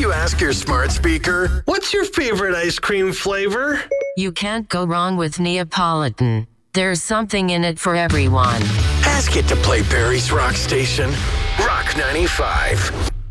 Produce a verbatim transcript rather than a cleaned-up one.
you ask your smart speaker, what's your favorite ice cream flavor? You can't go wrong with Neapolitan. There's something in it for everyone. Ask it to play Barry's Rock Station, Rock ninety-five.